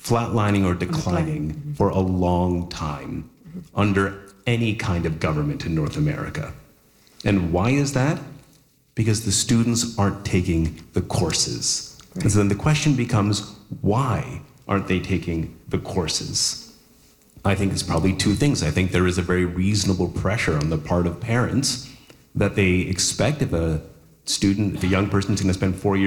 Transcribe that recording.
flatlining or declining for a long time under any kind of government in North America. And why is that? Because the students aren't taking the courses. Right. And so then the question becomes, why aren't they taking the courses? I think it's probably two things. I think there is a very reasonable pressure on the part of parents that they expect if a student, if a young person is going to spend 4 years